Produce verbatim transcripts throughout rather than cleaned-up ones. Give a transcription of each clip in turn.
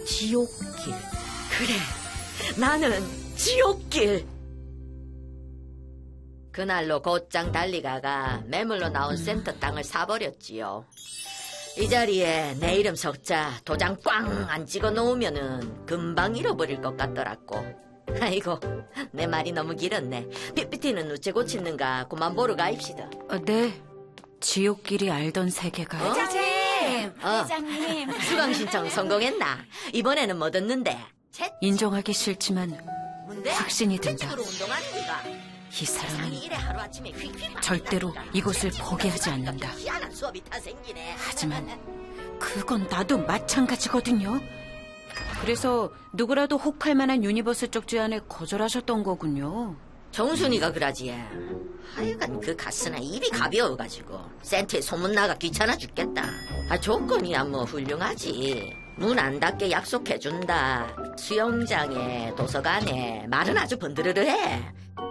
지옥길. 그래, 나는 지옥길. 그날로 곧장 달리가가 매물로 나온 센터 땅을 사버렸지요. 이 자리에 내 이름 석자 도장 꽝 안 찍어 놓으면은 금방 잃어버릴 것 같더라고. 아이고, 내 말이 너무 길었네. 피피티는 우째 고치는가 그만 보러 가입시다. 어, 네, 지옥길이 알던 세계가. 어? 회장님, 어. 회장님. 수강 신청 성공했나? 이번에는 뭐 듣는데? 인정하기 싫지만 뭔데? 확신이 든다. 로 운동하는 기가. 이 사람은 세상이 이래 하루아침에 휙휙 절대로 이곳을 포기하지 않는다. 희한한 수업이 다 생기네. 하지만 그건 나도 마찬가지거든요. 그래서 누구라도 혹할 만한 유니버스 쪽지 안에 거절하셨던 거군요. 정순이가 그러지. 하여간 그 가스나 입이 가벼워가지고 센터에 소문나가 귀찮아 죽겠다. 아, 조건이야 뭐 훌륭하지. 문 안 닫게 약속해준다. 수영장에 도서관에 말은 아주 번드르르해.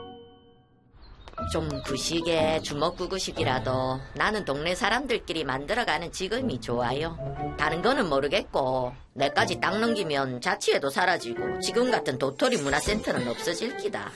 좀 구식에 주먹구구식이라도 나는 동네 사람들끼리 만들어가는 지금이 좋아요. 다른 거는 모르겠고 내까지 딱 넘기면 자취회도 사라지고 지금 같은 도토리 문화센터는 없어질 기다.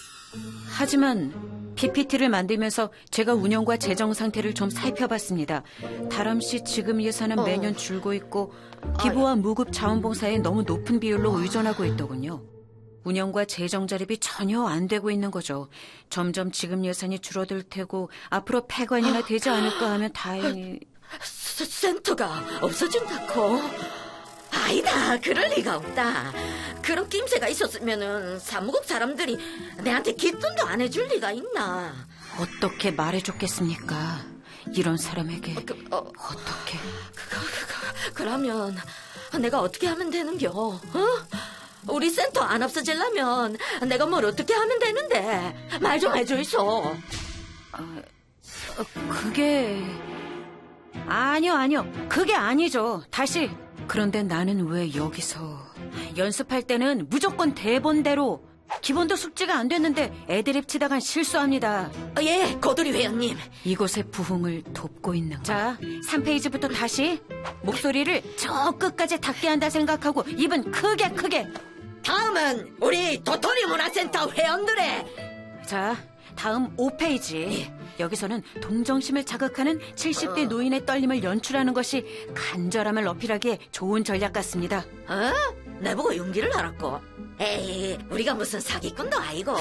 하지만 피피티를 만들면서 제가 운영과 재정 상태를 좀 살펴봤습니다. 다람씨 지금 예산은 어. 매년 줄고 있고 기부와 무급 자원봉사에 너무 높은 비율로 의존하고 있더군요. 운영과 재정 자립이 전혀 안 되고 있는 거죠. 점점 지금 예산이 줄어들 테고 앞으로 폐관이나 되지 않을까 하면 다행히... 스, 센터가 없어진다고? 아니다, 그럴 리가 없다. 그런 낌새가 있었으면은 사무국 사람들이 내한테 깃돈도 안 해줄 리가 있나. 어떻게 말해줬겠습니까? 이런 사람에게 어, 그, 어, 어떻게... 그거, 그거, 그러면 내가 어떻게 하면 되는겨? 어? 우리 센터 안 없어지려면 내가 뭘 어떻게 하면 되는데 말 좀 해줘있어. 어, 어, 그게... 아니요, 아니요. 그게 아니죠. 다시... 그런데 나는 왜 여기서... 연습할 때는 무조건 대본대로... 기본도 숙지가 안 됐는데 애드립 치다간 실수합니다. 어, 예, 고두리 회원님. 이곳의 부흥을 돕고 있는 거. 자, 삼 페이지부터 다시. 목소리를 저 끝까지 닿게 한다 생각하고 입은 크게 크게. 다음은 우리 도토리 문화센터 회원들의. 자, 다음 오 페이지. 여기서는 동정심을 자극하는 칠십 대 노인의 떨림을 연출하는 것이 간절함을 어필하기에 좋은 전략 같습니다. 어? 내보고 용기를 하라고. 에이, 우리가 무슨 사기꾼도 아니고.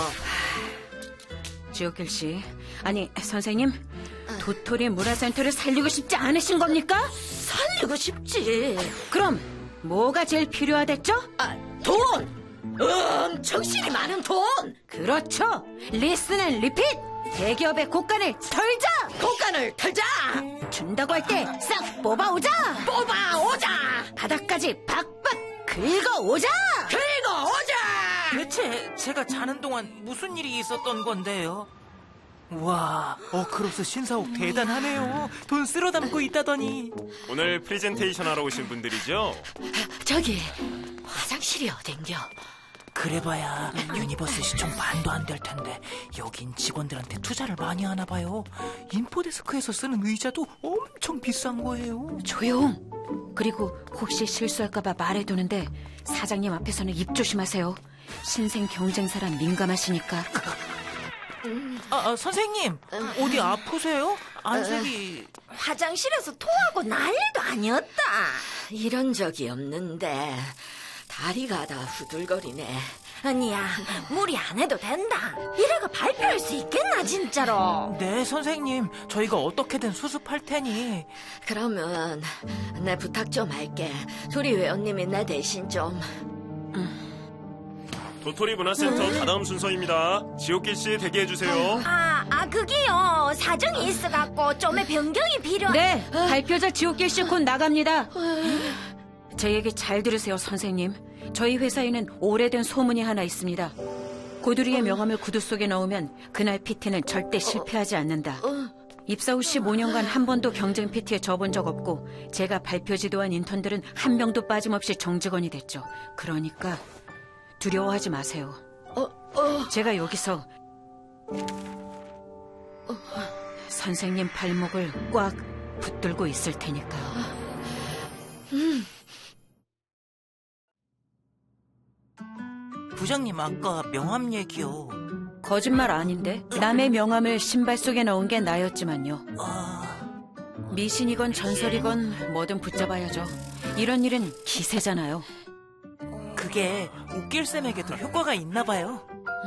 지옥길 씨, 아니 선생님, 도토리 문화센터를 살리고 싶지 않으신 겁니까? 살리고 싶지. 그럼 뭐가 제일 필요하댔죠? 아, 돈! 엄청 실이 많은 돈! 그렇죠. 리슨 앤 리핏. 대기업의 고간을 털자. 고간을 털자. 준다고 할 때 싹 뽑아오자. 뽑아오자. 바닥까지 박박 긁어오자. 긁어오자. 대체 제가 자는 동안 무슨 일이 있었던 건데요? 와, 어크로스 신사옥 대단하네요. 돈 쓸어 담고 있다더니. 오늘 프레젠테이션 하러 오신 분들이죠? 저기 화장실이 어딘겨? 그래봐야 유니버스 시청 반도 안 될 텐데 여긴 직원들한테 투자를 많이 하나 봐요. 인포데스크에서 쓰는 의자도 엄청 비싼 거예요. 조용. 그리고 혹시 실수할까봐 말해두는데 사장님 앞에서는 입 조심하세요. 신생 경쟁사란 민감하시니까. 아, 아 선생님, 어디 아프세요? 안색이... 화장실에서 토하고 난리도 아니었다. 이런 적이 없는데 다리가 다 후들거리네. 언니야, 무리 안 해도 된다. 이래가 발표할 수 있겠나 진짜로. 네 선생님, 저희가 어떻게든 수습할 테니. 그러면 내 부탁 좀 할게. 조리 회원님이 내 대신 좀. 도토리 문화센터 다다음 순서입니다. 지옥길 씨 대기해주세요. 아, 아 그게요. 사정이 있어갖고 좀의 변경이 필요. 네, 발표자 지옥길 씨 곧 나갑니다. 제 얘기 잘 들으세요, 선생님. 저희 회사에는 오래된 소문이 하나 있습니다. 고두리의 명함을 구두 속에 넣으면 그날 피티는 절대 실패하지 않는다. 입사 후 십오 년간 한 번도 경쟁 피티에 져본 적 없고 제가 발표 지도한 인턴들은 한 명도 빠짐없이 정직원이 됐죠. 그러니까 두려워하지 마세요. 제가 여기서 선생님 발목을 꽉 붙들고 있을 테니까요. 부장님 아까 명함 얘기요. 거짓말 아닌데? 남의 명함을 신발 속에 넣은 게 나였지만요. 아, 미신이건 전설이건 뭐든 붙잡아야죠. 이런 일은 기세잖아요. 그게 웃길쌤에게도 효과가 있나 봐요.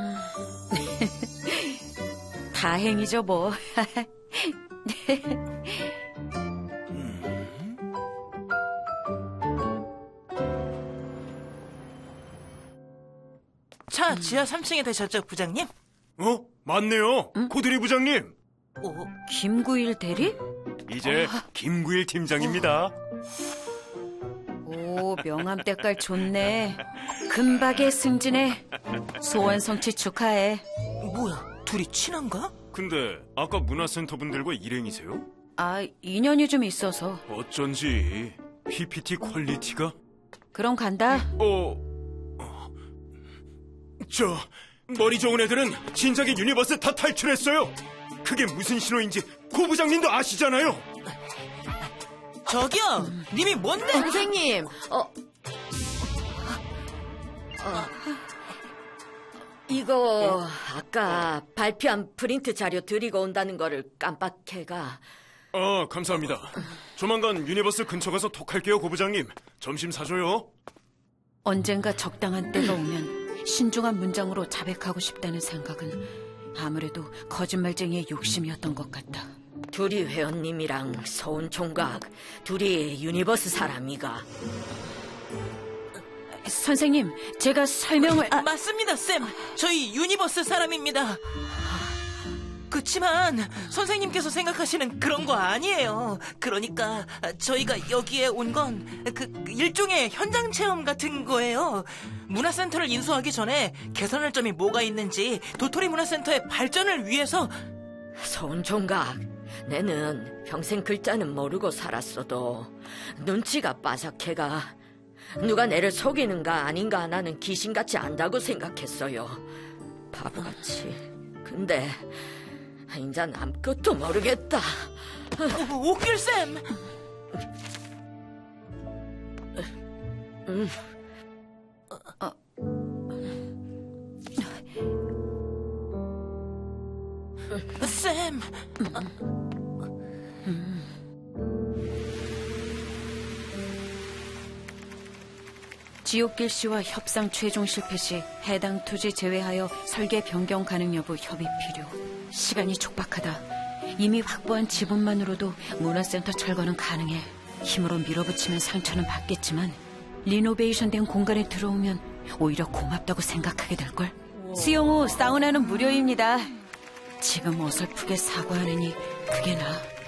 다행이죠 뭐. 차 지하 삼 층에 되셨죠, 부장님? 어? 맞네요. 고두리 부장님. 어, 김구일 대리? 이제 김구일 팀장입니다. 오, 명함 때깔 좋네. 금박의 승진에 소원 성취 축하해. 뭐야, 둘이 친한가? 근데 아까 문화센터 분들과 일행이세요? 아, 인연이 좀 있어서. 어쩐지 피피티 퀄리티가. 그럼 간다. 어... 어, 저 머리 좋은 애들은 진작에 유니버스 다 탈출했어요. 그게 무슨 신호인지 고 부장님도 아시잖아요. 저기요, 님이 뭔데? 선생님, 어, 어, 이거 아까 발표한 프린트 자료 드리고 온다는 거를 깜빡해가. 아, 감사합니다. 조만간 유니버스 근처 가서 톡할게요, 고 부장님. 점심 사줘요. 언젠가 적당한 때가 오면 신중한 문장으로 자백하고 싶다는 생각은 아무래도 거짓말쟁이의 욕심이었던 것 같다. 둘이 회원님이랑 서운 총각, 둘이 유니버스 사람이가. 선생님, 제가 설명을... 아, 맞습니다, 쌤. 저희 유니버스 사람입니다. 그치만 선생님께서 생각하시는 그런 거 아니에요. 그러니까 저희가 여기에 온 건 그 일종의 현장 체험 같은 거예요. 문화센터를 인수하기 전에 개선할 점이 뭐가 있는지 도토리 문화센터의 발전을 위해서. 서운 총각, 내는 평생 글자는 모르고 살았어도 눈치가 빠삭해가 누가 내를 속이는가 아닌가 나는 귀신같이 안다고 생각했어요. 바보같이. 근데 인자는 아무것도 모르겠다. 어, 오길쌤! 음. 쌤! 지옥길 씨와 협상 최종 실패 시 해당 토지 제외하여 설계 변경 가능 여부 협의 필요. 시간이 촉박하다. 이미 확보한 지분만으로도 문화센터 철거는 가능해. 힘으로 밀어붙이면 상처는 받겠지만 리노베이션 된 공간에 들어오면 오히려 고맙다고 생각하게 될걸. 수용 후 사우나는 무료입니다. 지금 어설프게 사과하느니 그게 나아.